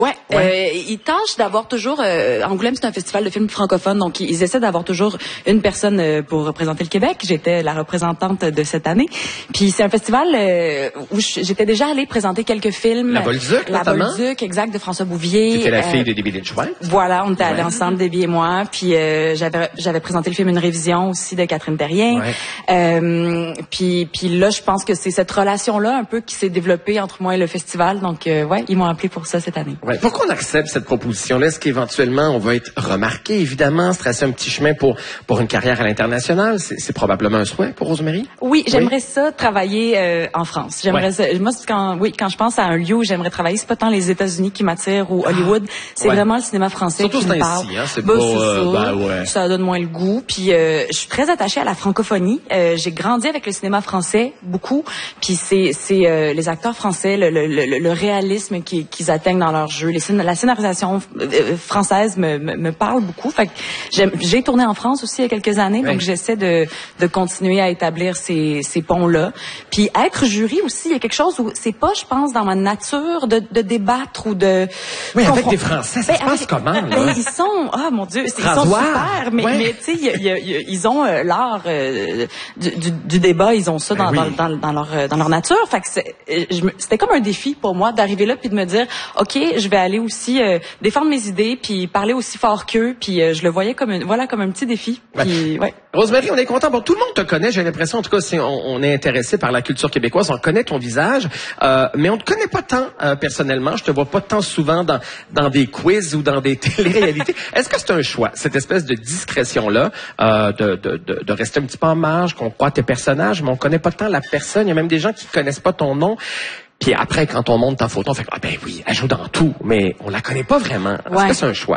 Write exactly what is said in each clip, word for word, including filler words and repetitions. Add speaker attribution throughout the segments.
Speaker 1: Ouais,
Speaker 2: ouais.
Speaker 1: Euh, ils tâchent d'avoir toujours... Euh, Angoulême, c'est un festival de films francophones, donc ils essaient d'avoir toujours une personne euh, pour représenter le Québec. J'étais la représentante de cette année. Puis c'est un festival euh, où j'étais déjà allée présenter quelques films.
Speaker 2: La Bolduc,
Speaker 1: La
Speaker 2: notamment.
Speaker 1: Bolduc, exact, de François Bouvier.
Speaker 2: C'était la
Speaker 1: euh,
Speaker 2: fille de Debbie Lynch-White.
Speaker 1: Voilà, on était allés
Speaker 2: ouais.
Speaker 1: ensemble, Debbie et moi. Puis euh, j'avais j'avais présenté le film Une révision aussi de Catherine Terrien.
Speaker 2: Ouais.
Speaker 1: Euh, puis puis là, je pense que c'est cette relation-là un peu qui s'est développée entre moi et le festival. Donc euh, ouais, ils m'ont appelé pour ça cette année.
Speaker 2: Ouais. Pourquoi on accepte cette proposition-là? Est-ce qu'éventuellement, on va être remarqué, évidemment, se tracer un petit chemin pour pour une carrière à l'international? C'est, c'est probablement un souhait pour Rosemary?
Speaker 1: Oui, j'aimerais oui. ça travailler euh, en France. J'aimerais ouais. ça, moi, quand, oui, quand je pense à un lieu où j'aimerais travailler, c'est pas tant les États-Unis qui m'attirent ou Hollywood, c'est ouais. vraiment le cinéma français
Speaker 2: surtout
Speaker 1: qui me parle.
Speaker 2: Surtout hein, c'est
Speaker 1: bah,
Speaker 2: pas...
Speaker 1: c'est
Speaker 2: Euh,
Speaker 1: ça,
Speaker 2: bah, ouais.
Speaker 1: ça donne moins le goût. Puis euh, je suis très attachée à la francophonie. Euh, j'ai grandi avec le cinéma français, beaucoup. Puis c'est c'est euh, les acteurs français, le, le, le, le réalisme qu'ils, qu'ils atteignent dans leur jeu, les, la scénarisation euh, française me, me, me parle beaucoup. Fait que j'ai, j'ai tourné en France aussi il y a quelques années, oui. donc j'essaie de, de continuer à établir ces, ces ponts-là. Puis être jury aussi, il y a quelque chose où c'est pas, je pense, dans ma nature de, de débattre ou de...
Speaker 2: Oui, avec des Français, ça ben, se passe avec, comment, là?
Speaker 1: Ben, ils sont... Ah, mon Dieu, ils sont super, mais, ouais. mais tu sais, y a, y a, ils ont euh, l'art euh, du, du, du débat, ils ont ça dans, ben oui. dans, dans, dans, leur, dans leur nature. Fait que c'est, je me, c'était comme un défi pour moi d'arriver là puis de me dire, OK, je vais aller aussi euh, défendre mes idées puis parler aussi fort qu'eux, puis euh, je le voyais comme un, voilà, comme un petit défi. Puis, ouais.
Speaker 2: Rosemary, on est content. Bon, tout le monde te connaît, j'ai l'impression, en tout cas, si on, on est intéressé par la culture québécoise, on connaît ton visage, euh, mais on te connaît pas tant euh, personnellement. Je te vois pas tant souvent dans dans des quiz ou dans des télé-réalités. Est-ce que c'est un choix, cette espèce de discrétion-là, euh, de, de, de, de rester un petit peu en marge, qu'on croit tes personnages, mais on connaît pas tant la personne. Il y a même des gens qui connaissent pas ton nom. Puis après, quand on monte ta photo, on fait ah ben oui, elle joue dans tout, mais on la connaît pas vraiment. Est-ce ouais. que c'est un choix?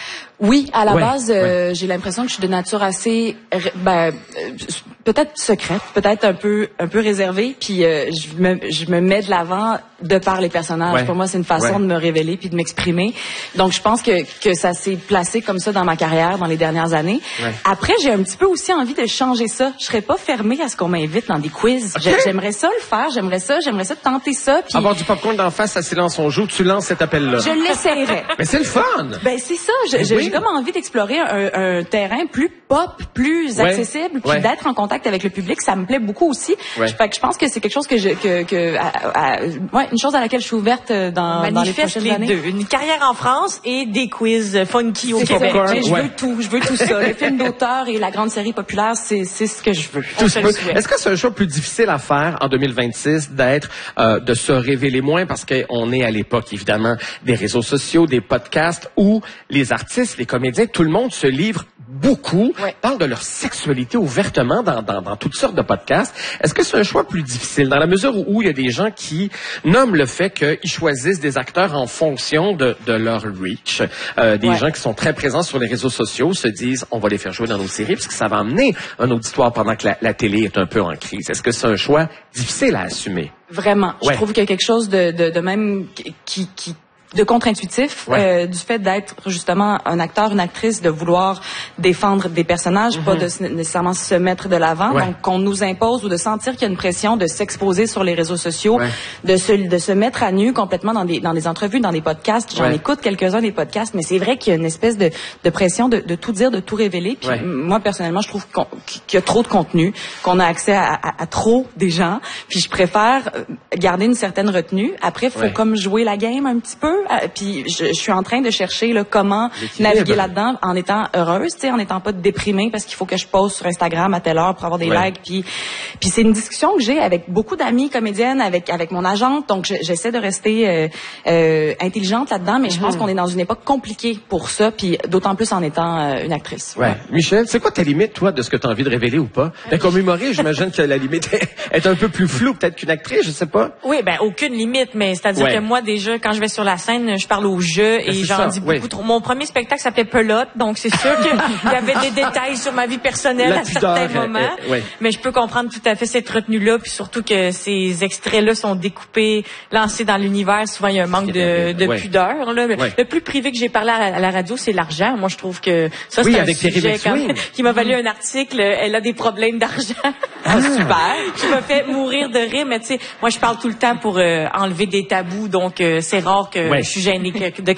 Speaker 1: Oui, à la
Speaker 2: ouais,
Speaker 1: base, euh,
Speaker 2: ouais.
Speaker 1: j'ai l'impression que je suis de nature assez, ben, euh, peut-être secrète, peut-être un peu, un peu réservée. Puis euh, je me, je me mets de l'avant de par les personnages. Ouais. Pour moi, c'est une façon ouais. de me révéler puis de m'exprimer. Donc, je pense que que ça s'est placé comme ça dans ma carrière dans les dernières années. Ouais. Après, j'ai un petit peu aussi envie de changer ça. Je serais pas fermée à ce qu'on m'invite dans des quiz. Okay. J'aimerais ça le faire. J'aimerais ça. J'aimerais ça tenter ça. Puis...
Speaker 2: Avoir du popcorn d'en face, à silence on joue. Tu lances cet appel-là.
Speaker 1: Je l'essayerais.
Speaker 2: Mais c'est le fun.
Speaker 1: Ben c'est ça. Je, je, oui. J'ai comme envie d'explorer un, un terrain plus pop, plus ouais. accessible, puis ouais. d'être en contact avec le public, ça me plaît beaucoup aussi. Ouais. Je, fait que je pense que c'est quelque chose que je, que, que, à, à, ouais, une chose à laquelle je suis ouverte dans, dans les prochaines
Speaker 3: les
Speaker 1: années.
Speaker 3: Deux. Une carrière en France et des quiz funky au Québec.
Speaker 1: Mais je ouais. veux tout, je veux tout ça. Le film d'auteur et la grande série populaire, c'est, c'est ce que je veux.
Speaker 2: Tout ce que, est-ce que c'est un choix plus difficile à faire en deux mille vingt-six, d'être, euh, de se révéler moins parce qu'on est à l'époque évidemment des réseaux sociaux, des podcasts où les artistes, les comédiens, tout le monde se livre beaucoup, ouais. parle de leur sexualité ouvertement dans, dans, dans toutes sortes de podcasts. Est-ce que c'est un choix plus difficile dans la mesure où, où il y a des gens qui nomment le fait qu'ils choisissent des acteurs en fonction de, de leur reach? Euh, des ouais. gens qui sont très présents sur les réseaux sociaux se disent on va les faire jouer dans nos séries parce que ça va amener un auditoire pendant que la, la télé est un peu en crise. Est-ce que c'est un choix difficile à assumer?
Speaker 1: Vraiment.
Speaker 2: Ouais.
Speaker 1: Je trouve qu'il y a quelque chose de, de, de même qui... qui de contre-intuitif, ouais. euh, du fait d'être justement un acteur, une actrice, de vouloir défendre des personnages, mm-hmm. pas de nécessairement se mettre de l'avant, ouais. donc qu'on nous impose ou de sentir qu'il y a une pression de s'exposer sur les réseaux sociaux, ouais. de se de se mettre à nu complètement dans des dans des entrevues, dans des podcasts. J'en ouais. écoute quelques-uns des podcasts, mais c'est vrai qu'il y a une espèce de de pression de, de tout dire, de tout révéler. Puis ouais. moi personnellement, je trouve qu'on, qu'il y a trop de contenu, qu'on a accès à, à, à trop des gens. Puis je préfère garder une certaine retenue. Après, faut ouais. comme jouer la game un petit peu. Puis je, je suis en train de chercher là, comment naviguer là-dedans en étant heureuse, tu sais, en étant pas déprimée parce qu'il faut que je poste sur Instagram à telle heure pour avoir des ouais. likes. Puis, puis c'est une discussion que j'ai avec beaucoup d'amis comédiennes, avec avec mon agente. Donc je, j'essaie de rester euh, euh, intelligente là-dedans, mais mm-hmm. je pense qu'on est dans une époque compliquée pour ça, puis d'autant plus en étant euh, une actrice.
Speaker 2: Ouais. ouais. Michel, c'est quoi ta limite, toi, de ce que tu as envie de révéler ou pas? Ben, comme humoriste, j'imagine que la limite est un peu plus floue peut-être qu'une actrice, je sais pas.
Speaker 3: Oui, ben aucune limite, mais c'est-à-dire ouais. que moi déjà, quand je vais sur la scène, je parle au jeu et j'en ça, dis beaucoup oui. trop. Mon premier spectacle s'appelait Pelote, donc c'est sûr qu'il y avait des détails sur ma vie personnelle
Speaker 2: la
Speaker 3: à certains moments. Euh, euh, oui. Mais je peux comprendre tout à fait cette retenue-là, puis surtout que ces extraits-là sont découpés, lancés dans l'univers. Souvent, il y a un manque de, de oui. pudeur. Là. Oui. Le plus privé que j'ai parlé à la radio, c'est l'argent. Moi, je trouve que ça,
Speaker 2: oui,
Speaker 3: c'est un
Speaker 2: avec
Speaker 3: sujet quand même, qui m'a valu un article. Elle a des problèmes d'argent.
Speaker 1: Ah, super.
Speaker 3: Qui m'a fait mourir de rire. Mais tu sais, moi, je parle tout le temps pour euh, enlever des tabous, donc euh, c'est rare que oui. je suis gênée de